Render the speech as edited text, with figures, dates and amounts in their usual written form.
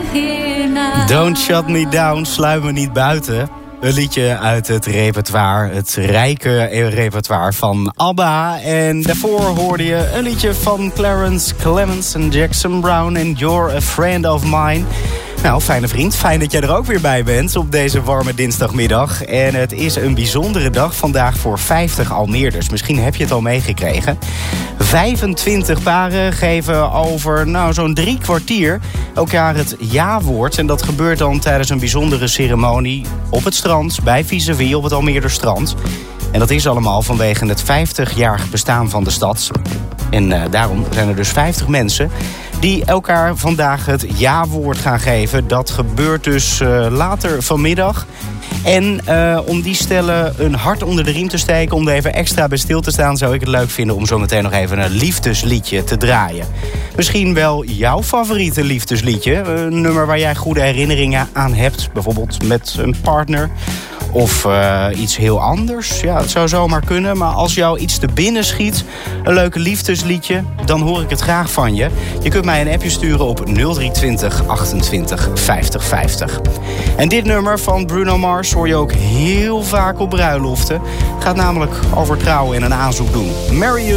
here now. Don't shut me down, sluit me niet buiten. Een liedje uit het repertoire, het rijke repertoire van ABBA. En daarvoor hoorde je een liedje van Clarence Clemons en Jackson Browne en You're a Friend of Mine. Nou, fijne vriend, fijn dat jij er ook weer bij bent op deze warme dinsdagmiddag. En het is een bijzondere dag vandaag voor 50 Almeerders. Misschien heb je het al meegekregen. 25 paren geven over zo'n 3 kwartier elkaar het ja-woord. En dat gebeurt dan tijdens een bijzondere ceremonie op het strand, bij Vis-à-Vis op het Almeerderstrand. En dat is allemaal vanwege het 50-jarig bestaan van de stad. En daarom zijn er dus 50 mensen die elkaar vandaag het ja-woord gaan geven. Dat gebeurt dus later vanmiddag. En om die stellen een hart onder de riem te steken, om er even extra bij stil te staan, zou ik het leuk vinden om zo meteen nog even een liefdesliedje te draaien. Misschien wel jouw favoriete liefdesliedje. Een nummer waar jij goede herinneringen aan hebt. Bijvoorbeeld met een partner. Of iets heel anders. Ja, het zou zomaar kunnen. Maar als jou iets te binnen schiet, een leuke liefdesliedje, dan hoor ik het graag van je. Je kunt mij een appje sturen op 0320 28 50 50. En dit nummer van Bruno Mars hoor je ook heel vaak op bruiloften. Gaat namelijk over trouwen en een aanzoek doen. Marry You.